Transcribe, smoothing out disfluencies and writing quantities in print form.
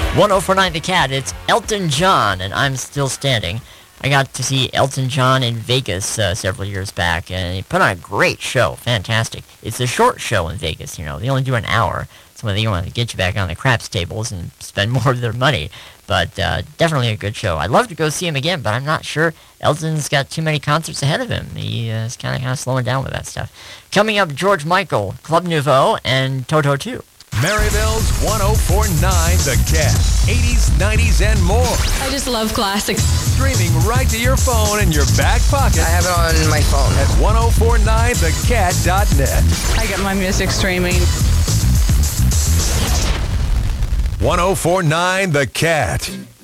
1049 The Cat, it's Elton John, and I'm Still Standing. I got to see Elton John in Vegas several years back, and he put on a great show. Fantastic. It's a short show in Vegas, They only do an hour. So they want to get you back on the craps tables and spend more of their money. But definitely a good show. I'd love to go see him again, but I'm not sure Elton's got too many concerts ahead of him. He is kind of slowing down with that stuff. Coming up, George Michael, Club Nouveau, and Toto 2. Maryville's 1049 The Cat. 80s, 90s, and more. I just love classics. Streaming right to your phone in your back pocket. I have it on my phone. At 1049thecat.net. I get my music streaming. 1049 The Cat.